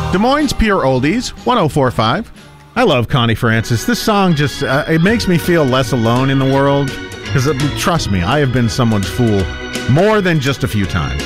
Des Moines Pure Oldies, 104.5. I love Connie Francis. This song just, it makes me feel less alone in the world. Because trust me, I have been someone's fool more than just a few times.